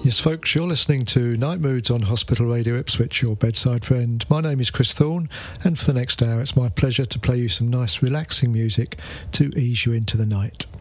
Yes, folks, you're listening to Night Moods on Hospital Radio Ipswich, your bedside friend. My name is Chris Thorne, and for the next hour, it's my pleasure to play you some nice, relaxing music to ease you into the night.